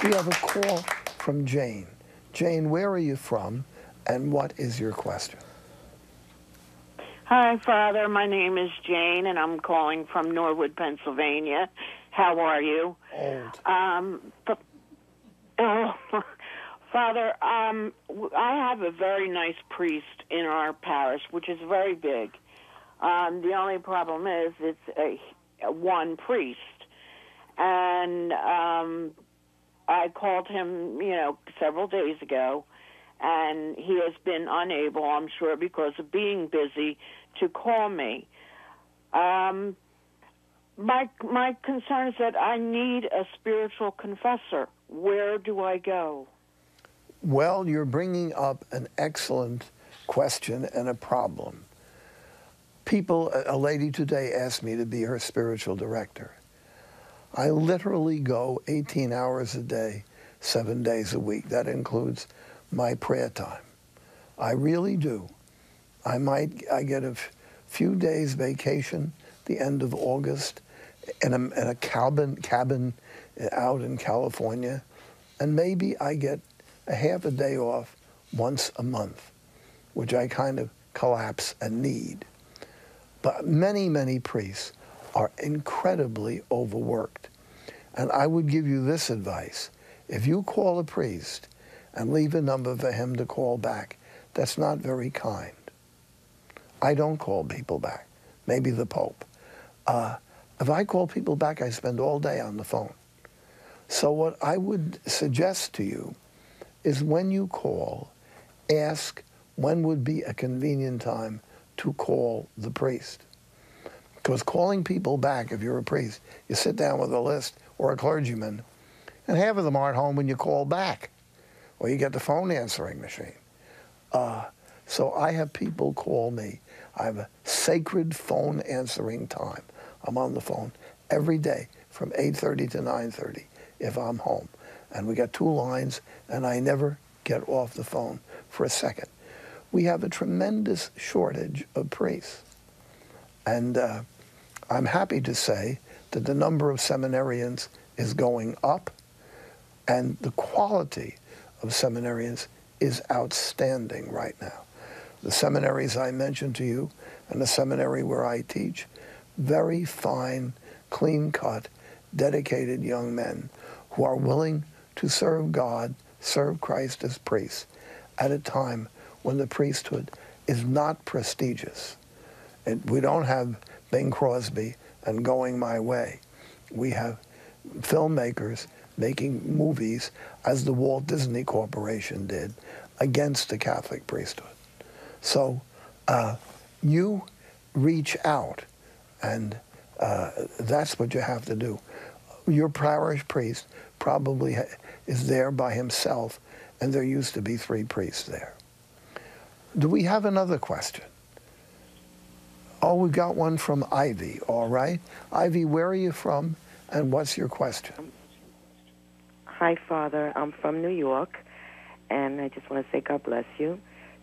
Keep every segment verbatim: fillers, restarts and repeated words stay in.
We have a call from Jane. Jane, where are you from, and what is your question? Hi, Father. My name is Jane, and I'm calling from Norwood, Pennsylvania. How are you? Old. Um, but, oh, Father, um, I have a very nice priest in our parish, which is very big. Um, the only problem is it's a, a one priest, and um, I called him, you know, several days ago, and he has been unable, I'm sure, because of being busy, to call me. Um, my my concern is that I need a spiritual confessor. Where do I go? Well, you're bringing up an excellent question and a problem. People, a lady today asked me to be her spiritual director. I literally go eighteen hours a day, seven days a week. That includes my prayer time. I really do. I might, I get a f- few days vacation the end of August in a, in a cabin, cabin out in California, and maybe I get a half a day off once a month, which I kind of collapse and need. But many, many priests are incredibly overworked. And I would give you this advice. If you call a priest and leave a number for him to call back, that's not very kind. I don't call people back, maybe the Pope. Uh, if I call people back, I spend all day on the phone. So what I would suggest to you is when you call, ask when would be a convenient time to call the priest. Because calling people back, if you're a priest, you sit down with a list or a clergyman, and half of them aren't home when you call back, or you get the phone answering machine. Uh, so I have people call me. I have a sacred phone answering time. I'm on the phone every day from eight thirty to nine thirty if I'm home. And we got two lines, and I never get off the phone for a second. We have a tremendous shortage of priests. And uh, I'm happy to say that the number of seminarians is going up, and the quality of seminarians is outstanding right now. The seminaries I mentioned to you and the seminary where I teach, very fine, clean-cut, dedicated young men who are willing to serve God, serve Christ as priests at a time when the priesthood is not prestigious. It, we don't have Bing Crosby and Going My Way. We have filmmakers making movies, as the Walt Disney Corporation did, against the Catholic priesthood. So uh, you reach out, and uh, that's what you have to do. Your parish priest probably ha- is there by himself, and there used to be three priests there. Do we have another question? Oh, we've got one from Ivy, all right. Ivy, where are you from, and what's your question? Hi, Father. I'm from New York, and I just want to say God bless you.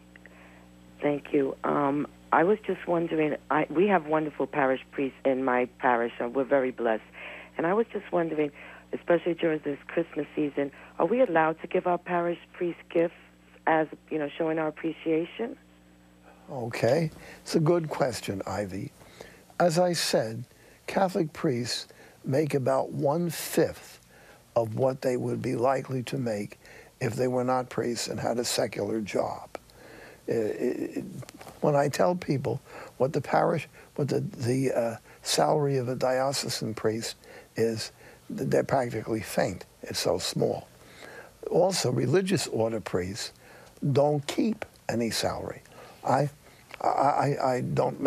Thank you. Um, I was just wondering, I, we have wonderful parish priests in my parish, and we're very blessed. And I was just wondering, especially during this Christmas season, are we allowed to give our parish priest gifts as, you know, showing our appreciation? Okay. It's a good question, Ivy. As I said, Catholic priests make about one-fifth of what they would be likely to make if they were not priests and had a secular job. It, it, when I tell people what the parish, what the, the uh, salary of a diocesan priest is, they're practically faint. It's so small. Also, religious order priests don't keep any salary. I, I, I don't